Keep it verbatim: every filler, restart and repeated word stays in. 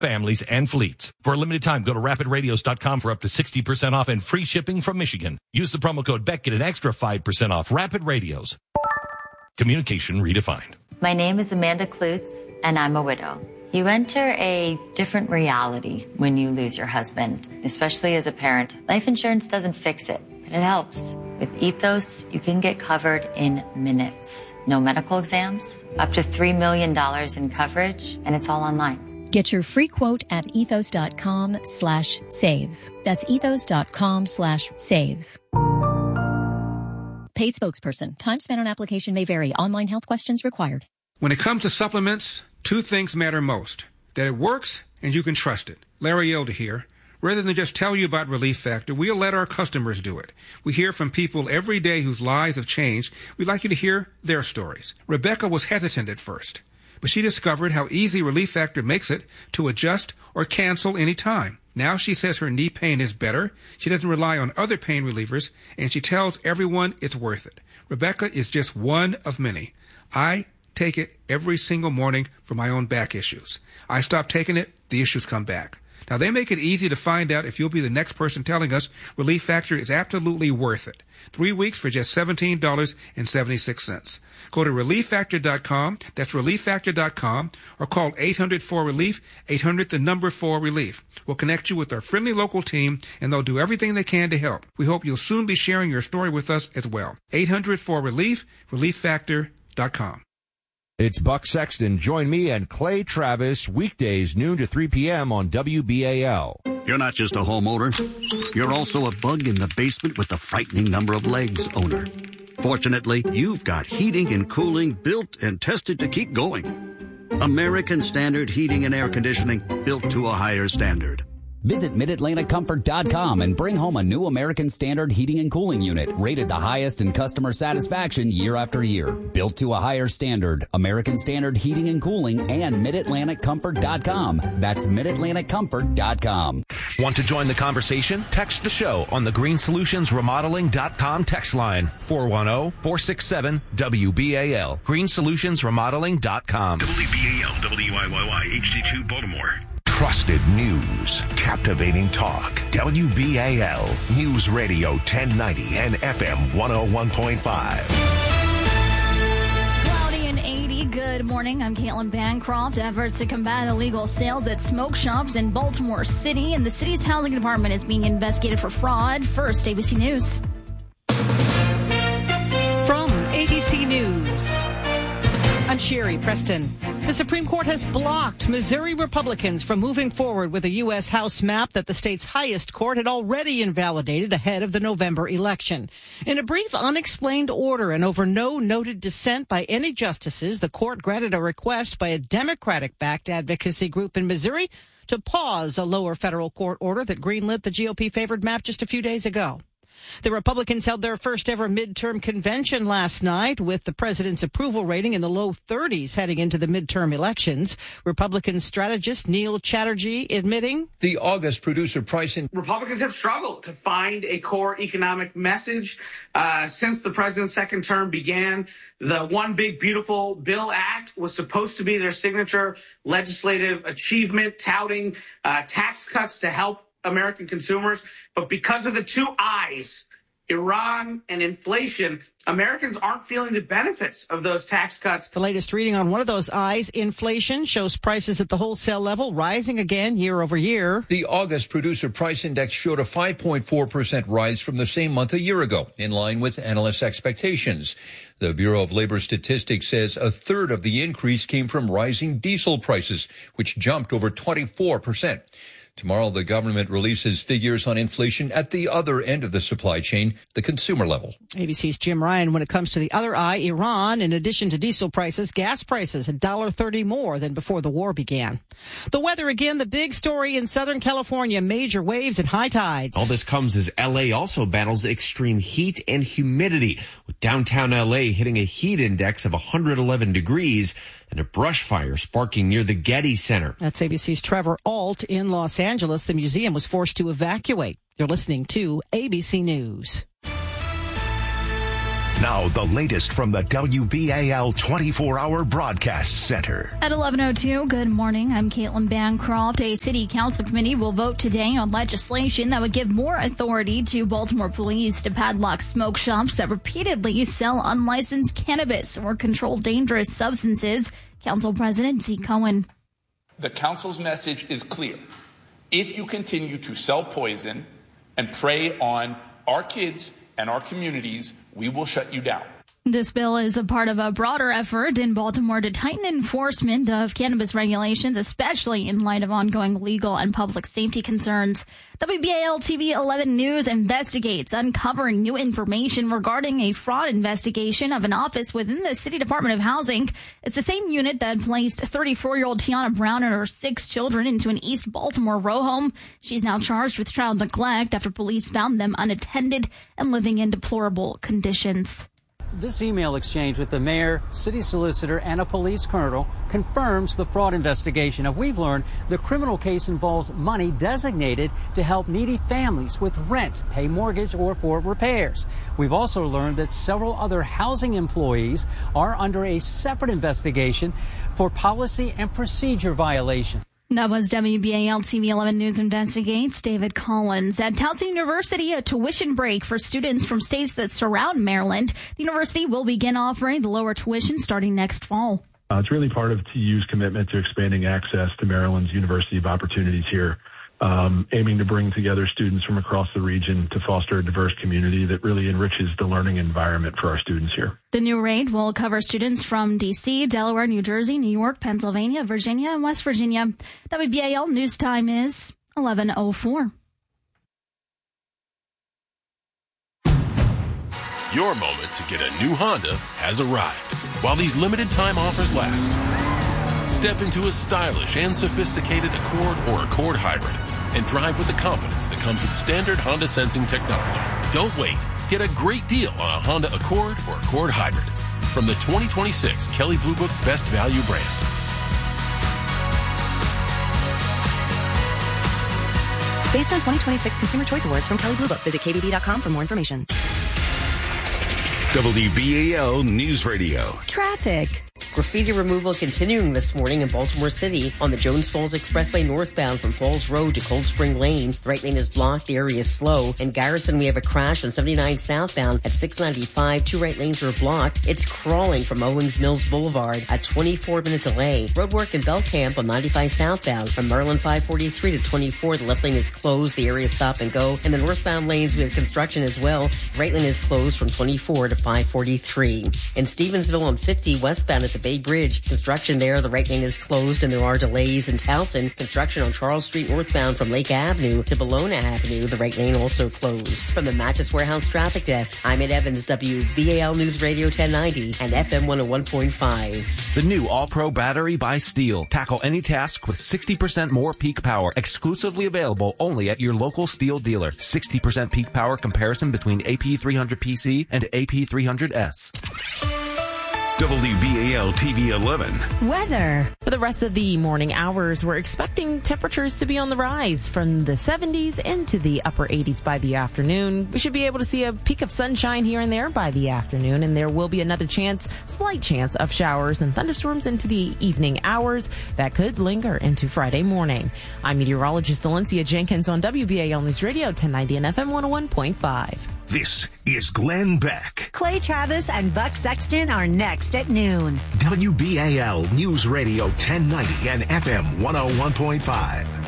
families, and fleets. For a limited time, go to rapid radios dot com for up to sixty percent off and free shipping from Michigan. Use the promo code Beck, get an extra five percent off. Rapid Radios. Communication redefined. My name is Amanda Klutz, and I'm a widow. You enter a different reality when you lose your husband, especially as a parent. Life insurance doesn't fix it, but it helps. With Ethos, you can get covered in minutes. No medical exams, up to three million dollars in coverage, and it's all online. Get your free quote at ethos.com slash save. That's ethos.com slash save. Paid spokesperson. Time spent on application may vary. Online health questions required. When it comes to supplements, two things matter most. That it works and you can trust it. Larry Elder here. Rather than just tell you about Relief Factor, we'll let our customers do it. We hear from people every day whose lives have changed. We'd like you to hear their stories. Rebecca was hesitant at first, but she discovered how easy Relief Factor makes it to adjust or cancel any time. Now she says her knee pain is better, she doesn't rely on other pain relievers, and she tells everyone it's worth it. Rebecca is just one of many. I take it every single morning for my own back issues. I stop taking it, the issues come back. Now, they make it easy to find out if you'll be the next person telling us Relief Factor is absolutely worth it. Three weeks for just seventeen dollars and seventy-six cents. Go to relief factor dot com, that's relief factor dot com, or call eight hundred four relief, eight hundred the number four relief. We'll connect you with our friendly local team, and they'll do everything they can to help. We hope you'll soon be sharing your story with us as well. eight hundred four relief, relief factor dot com. It's Buck Sexton. Join me and Clay Travis weekdays noon to three p.m. on W B A L. You're not just a homeowner. You're also a bug in the basement with the frightening number of legs owner. Fortunately, you've got heating and cooling built and tested to keep going. American Standard Heating and Air Conditioning, built to a higher standard. Visit mid atlantic comfort dot com and bring home a new American Standard heating and cooling unit rated the highest in customer satisfaction year after year. Built to a higher standard, American Standard Heating and Cooling and mid atlantic comfort dot com. That's mid atlantic comfort dot com. Want to join the conversation? Text the show on the green solutions remodeling dot com text line four one zero, four six seven, W B A L. green solutions remodeling dot com. W B A L, W I Y Y, H D two Baltimore. Trusted news, captivating talk. W B A L News Radio ten ninety and F M one oh one point five. Cloudy and eighty. Good morning. I'm Caitlin Bancroft. Efforts to combat illegal sales at smoke shops in Baltimore City, and the city's housing department is being investigated for fraud. First, A B C News. From A B C News, I'm Sherry Preston. The Supreme Court has blocked Missouri Republicans from moving forward with a U S House map that the state's highest court had already invalidated ahead of the November election. In a brief, unexplained order and over no noted dissent by any justices, the court granted a request by a Democratic-backed advocacy group in Missouri to pause a lower federal court order that greenlit the G O P-favored map just a few days ago. The Republicans held their first ever midterm convention last night with the president's approval rating in the low thirties heading into the midterm elections. Republican strategist Neil Chatterjee admitting the August producer pricing. Republicans have struggled to find a core economic message uh, since the president's second term began. The One Big Beautiful Bill Act was supposed to be their signature legislative achievement, touting uh, tax cuts to help American consumers. But because of the two I's, Iran and inflation, Americans aren't feeling the benefits of those tax cuts. The latest reading on one of those I's, inflation, shows prices at the wholesale level rising again year over year. The August producer price index showed a five point four percent rise from the same month a year ago, in line with analysts' expectations. The Bureau of Labor Statistics says a third of the increase came from rising diesel prices, which jumped over twenty-four percent. Tomorrow, the government releases figures on inflation at the other end of the supply chain, the consumer level. A B C's Jim Ryan. When it comes to the other eye, Iran, in addition to diesel prices, gas prices one dollar thirty more than before the war began. The weather again, the big story in Southern California, major waves and high tides. All this comes as L A also battles extreme heat and humidity, with downtown L A hitting a heat index of one hundred eleven degrees and a brush fire sparking near the Getty Center. That's A B C's Trevor Ault in Los Angeles. The museum was forced to evacuate. You're listening to A B C News. Now, the latest from the W B A L twenty-four hour Broadcast Center. At eleven oh two, good morning. I'm Caitlin Bancroft. A city council committee will vote today on legislation that would give more authority to Baltimore police to padlock smoke shops that repeatedly sell unlicensed cannabis or controlled dangerous substances. Council President Zeke Cohen. The council's message is clear. If you continue to sell poison and prey on our kids and our communities, we will shut you down. This bill is a part of a broader effort in Baltimore to tighten enforcement of cannabis regulations, especially in light of ongoing legal and public safety concerns. W B A L T V eleven News investigates, uncovering new information regarding a fraud investigation of an office within the City Department of Housing. It's the same unit that placed thirty-four-year-old Tiana Brown and her six children into an East Baltimore row home. She's now charged with child neglect after police found them unattended and living in deplorable conditions. This email exchange with the mayor, city solicitor, and a police colonel confirms the fraud investigation. As we've learned, the criminal case involves money designated to help needy families with rent, pay mortgage, or for repairs. We've also learned that several other housing employees are under a separate investigation for policy and procedure violation. That was W B A L T V eleven News investigates David Collins. At Towson University, a tuition break for students from states that surround Maryland. The university will begin offering the lower tuition starting next fall. Uh, it's really part of T U's commitment to expanding access to Maryland's University of Opportunities here, um, aiming to bring together students from across the region to foster a diverse community that really enriches the learning environment for our students here. The new rate will cover students from D C, Delaware, New Jersey, New York, Pennsylvania, Virginia, and West Virginia. W B A L news time is eleven oh four. Your moment to get a new Honda has arrived. While these limited time offers last, step into a stylish and sophisticated Accord or Accord Hybrid and drive with the confidence that comes with standard Honda sensing technology. Don't wait. Get a great deal on a Honda Accord or Accord Hybrid from the twenty twenty-six Kelley Blue Book Best Value brand. Based on twenty twenty-six Consumer Choice Awards from Kelley Blue Book. Visit K B B dot com for more information. W B A L News Radio. Traffic. Graffiti removal continuing this morning in Baltimore City on the Jones Falls Expressway northbound from Falls Road to Cold Spring Lane. The right lane is blocked. The area is slow. In Garrison, we have a crash on seventy-nine southbound at six ninety-five. Two right lanes are blocked. It's crawling from Owings Mills Boulevard. A twenty-four minute delay. Roadwork in Belcamp on ninety-five southbound from Maryland five forty-three to twenty-four. The left lane is closed. The area is stop and go. In the northbound lanes, we have construction as well. Right lane is closed from twenty-four to five forty-three. In Stevensville on fifty westbound at the Bay Bridge, construction there. The right lane is closed and there are delays. In Towson, construction on Charles Street northbound from Lake Avenue to Bologna Avenue. The right lane also closed. From the Mattress Warehouse Traffic Desk, I'm Ed Evans, W B A L News Radio ten ninety and F M one oh one point five. The new All-Pro battery by Steel. Tackle any task with sixty percent more peak power. Exclusively available only at your local Steel dealer. sixty percent peak power comparison between A P three hundred P C and A P three hundred S. W B A L T V eleven. Weather. For the rest of the morning hours, we're expecting temperatures to be on the rise from the seventies into the upper eighties by the afternoon. We should be able to see a peak of sunshine here and there by the afternoon, and there will be another chance, slight chance of showers and thunderstorms into the evening hours that could linger into Friday morning. I'm meteorologist Valencia Jenkins on W B A L News Radio ten ninety and F M one oh one point five. This is Glenn Beck. Clay Travis and Buck Sexton are next at noon. W B A L News Radio ten ninety and F M one oh one point five.